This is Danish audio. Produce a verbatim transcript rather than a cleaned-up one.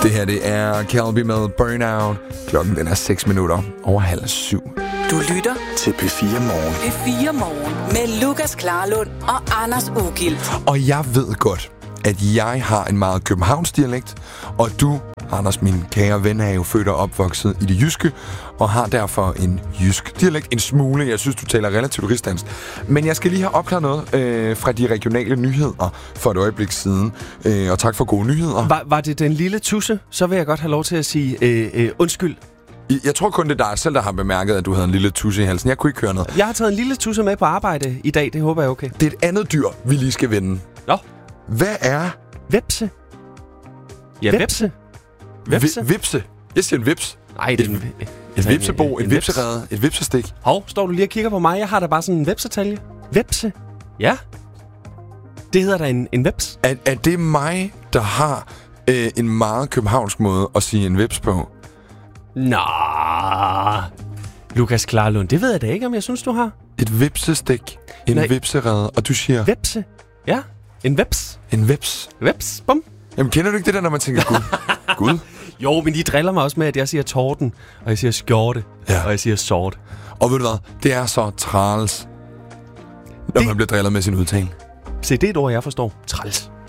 Det her, det er Calby med Burnout. Klokken den er seks minutter over halv syv. Du lytter til P fire Morgen. P fire Morgen med Lukas Klarlund og Anders Ugilt. Og jeg ved godt, at jeg har en meget Københavns dialekt, og du, Anders, min kære ven, er jo født og opvokset i det jyske, og har derfor en jysk dialekt. En smule. Jeg synes, du taler relativt rigsdansk. Men jeg skal lige have opklaret noget øh, fra de regionale nyheder for et øjeblik siden. Øh, og tak for gode nyheder. Var, var det den lille tusse? Så vil jeg godt have lov til at sige øh, øh, undskyld. Jeg tror kun, det er dig selv, der har bemærket, at du havde en lille tusse i halsen. Jeg kunne ikke høre noget. Jeg har taget en lille tusse med på arbejde i dag. Det håber jeg er okay. Det er et andet dyr, vi lige skal vende. Nå. Hvad er... Vepse. Ja, vepse. Vepse? Vipse. Jeg siger en vips. Nej, det er en... Et, et vipsebo, en, en, en vipserede, et vipsestik. Hov, står du lige og kigger på mig? Jeg har da bare sådan en vepsetalje. Vepse. Ja. Det hedder da en, en veps. Er, er det mig, der har øh, en meget københavnsk måde at sige en vips på? Nå. Lukas Klarlund, det ved jeg da ikke, om jeg synes, du har. Et vipsestik. En Nej. vipserede. Og du siger... Vepse. Ja, en veps. En vips. Veps, bum. Jamen, kender du ikke det der, når man tænker, gud? Gud? Jo, men de driller mig også med, at jeg siger torden, og jeg siger skjorte, Ja. og jeg siger sort. Og ved du hvad? Det er så træls, når Det- man bliver drillet med sin udtale. Se, det er et ord, jeg forstår. Træls.